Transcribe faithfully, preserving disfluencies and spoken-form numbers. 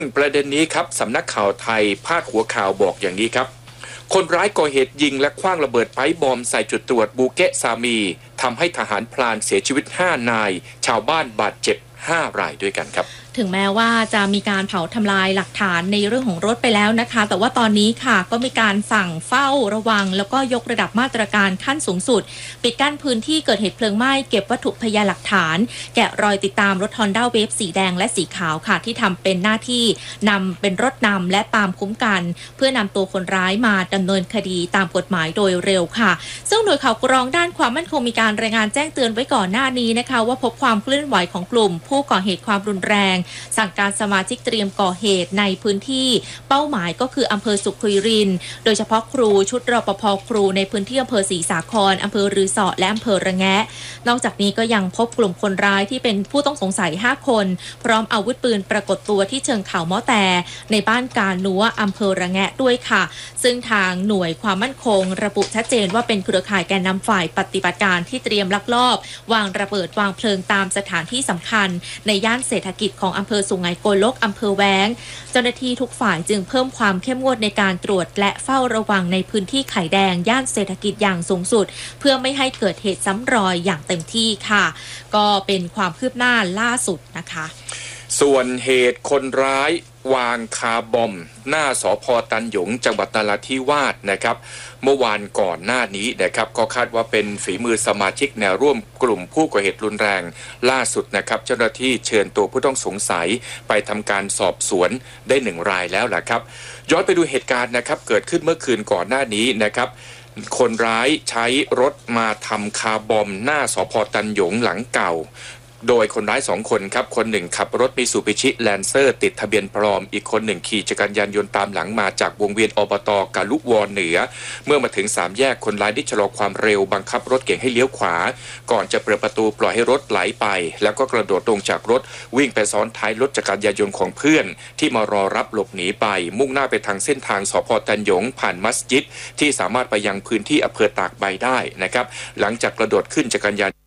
ประเด็นนี้ครับสำนักข่าวไทยพาดหัวข่าวบอกอย่างนี้ครับคนร้ายก่อเหตุยิงและขว้างระเบิดไป๊บอมใส่จุดตรวจบูเกะซามีทำให้ทหารพลานเสียชีวิตห้านายชาวบ้านบาดเจ็บห้ารายด้วยกันครับถึงแม้ว่าจะมีการเผาทำลายหลักฐานในเรื่องของรถไปแล้วนะคะแต่ว่าตอนนี้ค่ะก็มีการสั่งเฝ้าระวังแล้วก็ยกระดับมาตรการขั้นสูงสุดปิดกั้นพื้นที่เกิดเหตุเพลิงไหม้เก็บวัตถุพยานหลักฐานแกะรอยติดตามรถ Honda Wave สีแดงและสีขาวค่ะที่ทำเป็นหน้าที่นำเป็นรถนำและตามคุ้มกันเพื่อนำตัวคนร้ายมาดำเนินคดีตามกฎหมายโดยเร็วค่ะซึ่งหน่วยข่าวกรองด้านความมั่นคงมีการรายงานแจ้งเตือนไว้ก่อนหน้านี้นะคะว่าพบความเคลื่อนไหวของกลุ่มผู้ก่อเหตุความรุนแรงสั่งการสมาชิกเตรียมก่อเหตุในพื้นที่เป้าหมายก็คืออำเภอสุขรินทร์โดยเฉพาะครูชุดรปภ.ครูในพื้นที่อำเภอศรีสาครอำเภอรือสอและอำเภอระแงะนอกจากนี้ก็ยังพบกลุ่มคนร้ายที่เป็นผู้ต้องสงสัยห้าคนพร้อมอาวุธปืนปรากฏตัวที่เชิงเขาม้อแต่ในบ้านกานัวอำเภอระแงะด้วยค่ะซึ่งทางหน่วยความมั่นคงระบุชัดเจนว่าเป็นเครือข่ายแกนนำฝ่ายปฏิบัติการที่เตรียมลักลอบวางระเบิดวางเพลิงตามสถานที่สำคัญในย่านเศรษฐกิจของอำเภอสุไหงโกลกอำเภอแว้งเจ้าหน้าที่ทุกฝ่ายจึงเพิ่มความเข้มงวดในการตรวจและเฝ้าระวังในพื้นที่ไข่แดงย่านเศรษฐกิจอย่างสูงสุดเพื่อไม่ให้เกิดเหตุซ้ำรอยอย่างเต็มที่ค่ะก็เป็นความคืบหน้าล่าสุดนะคะส่วนเหตุคนร้ายวางคาร์บอมหน้าสภ.ตันหยงจังหวัดนราธิวาสนะครับเมื่อวานก่อนหน้านี้นะครับก็คาดว่าเป็นฝีมือสมาชิกแนวร่วมกลุ่มผู้ก่อเหตุรุนแรงล่าสุดนะครับเจ้าหน้าที่เชิญตัวผู้ต้องสงสัยไปทำการสอบสวนได้หนึ่งรายแล้วแหละครับย้อนไปดูเหตุการณ์นะครับเกิดขึ้นเมื่อคืนก่อนหน้านี้นะครับคนร้ายใช้รถมาทำคาร์บอมหน้าสภ.ตันหยงหลังเก่าโดยคนร้ายสองคนครับคนหนึ่งขับรถมิตซูบิชิแลนเซอร์ติดทะเบียนปลอมอีกคนหนึ่งขี่จักรยานยนต์ตามหลังมาจากวงเวียนอบต.กาลุวอนเหนือเมื่อมาถึงสามแยกคนร้ายได้ชะลอความเร็วบังคับรถเก๋งให้เลี้ยวขวาก่อนจะเปิดประตูปล่อยให้รถไหลไปแล้วก็กระโดดลงจากรถวิ่งไปซ้อนท้ายรถจักรยานยนต์ของเพื่อนที่มารอรับหลบหนีไปมุ่งหน้าไปทางเส้นทางสภ.ตันหยงผ่านมัสยิดที่สามารถไปยังพื้นที่อำเภอตากใบได้นะครับหลังจากกระโดดขึ้นจักรยาน